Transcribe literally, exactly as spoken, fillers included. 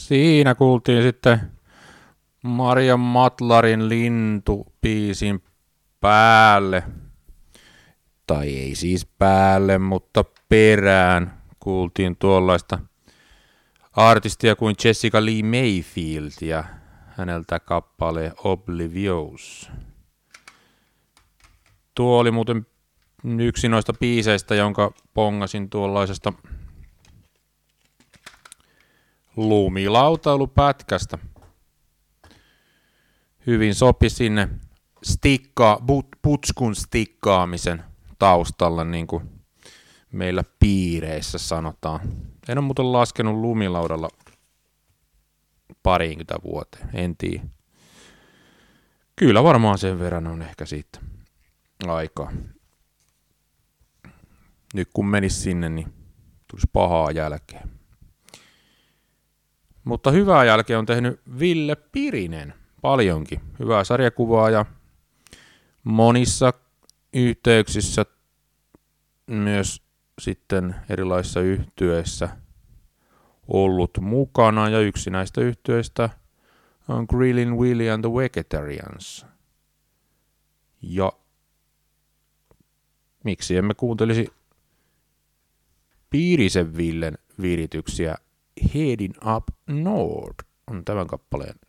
Siinä kuultiin sitten Maria Matlarin lintubiisin päälle. Tai ei siis päälle, mutta perään kuultiin tuollaista artistia kuin Jessica Lee Mayfield ja häneltä kappale Oblivious. Tuo oli muuten yksi noista biiseistä, jonka pongasin tuollaisesta lumilautailupätkästä. Hyvin sopi sinne stikka, but, putskun stikkaamisen taustalla, niin kuin meillä piireissä sanotaan. En ole muuten laskenut lumilaudalla pariinkymmentä vuoteen, en tiedä. Kyllä varmaan sen verran on ehkä siitä aikaa. Nyt kun menis sinne, niin tulisi pahaa jälkeen. Mutta hyvää jälkeä on tehnyt Ville Pirinen paljonkin. Hyvää sarjakuvaa ja monissa yhteyksissä myös sitten erilaisissa yhtyeissä ollut mukana. Ja yksi näistä yhtyeistä on Grillin' Willy and the Vegetarians. Ja miksi emme kuuntelisi Pirisen Villen virityksiä. Heading Up North on tämän kappaleen